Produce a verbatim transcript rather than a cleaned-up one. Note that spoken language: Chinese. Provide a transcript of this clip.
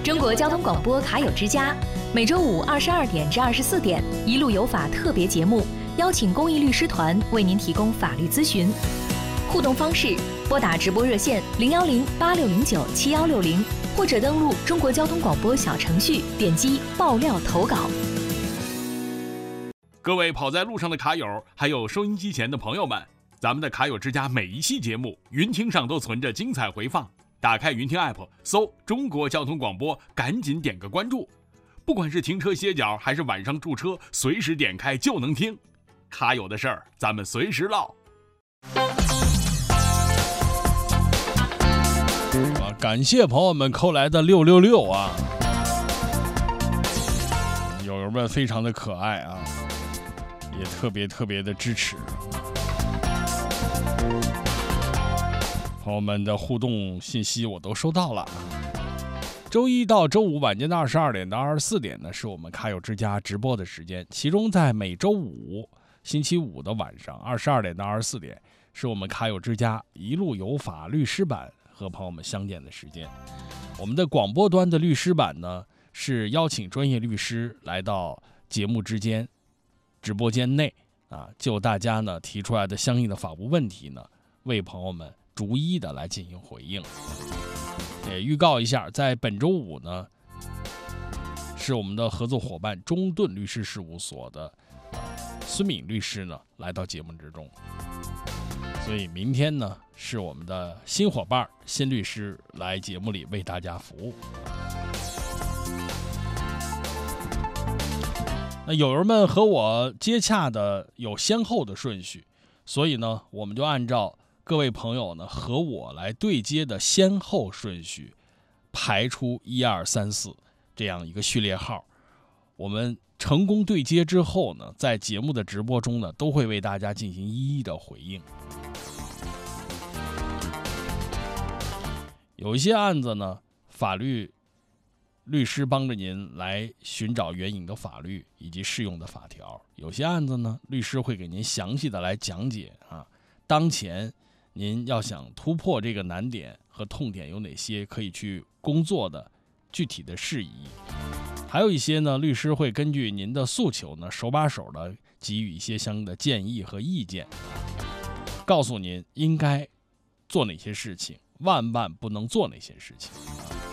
中国交通广播卡友之家，每周五二十二点至二十四点，一路有法特别节目，邀请公益律师团为您提供法律咨询。互动方式：拨打直播热线零幺零八六零九七幺六零，或者登录中国交通广播小程序，点击爆料投稿。 各位跑在路上的卡友，还有收音机前的朋友们，咱们的卡友之家每一期节目，云听上都存着精彩回放。打开云听 app， 搜中国交通广播，赶紧点个关注。不管是停车歇脚，还是晚上驻车，随时点开就能听。卡友的事儿，咱们随时唠。 啊，感谢朋友们扣来的六六六啊，友友们非常的可爱啊，也特别特别的支持。朋友们的互动信息我都收到了。周一到周五晚间的二十二点到二十四点呢，是我们卡友之家直播的时间。其中在每周五、星期五的晚上二十二点到二十四点，是我们卡友之家一路有法律师版和朋友们相见的时间。我们的广播端的律师版呢，是邀请专业律师来到节目之间、直播间内啊，就大家呢提出来的相应的法务问题呢，为朋友们逐一的来进行回应。也预告一下，在本周五呢，是我们的合作伙伴中盾律师事务所的、呃、孙敏律师呢来到节目之中，所以明天呢是我们的新伙伴新律师来节目里为大家服务。那友友们和我接洽的有先后的顺序，所以呢我们就按照各位朋友呢和我来对接的先后顺序排出一二三四这样一个序列号。我们成功对接之后呢，在节目的直播中呢，都会为大家进行一一的回应。有一些案子呢，法律律师帮着您来寻找援引的法律以及适用的法条；有些案子呢，律师会给您详细的来讲解啊，当前您要想突破这个难点和痛点有哪些可以去工作的具体的事宜。还有一些呢，律师会根据您的诉求呢，手把手的给予一些相应的建议和意见，告诉您应该做哪些事情，万万不能做哪些事情。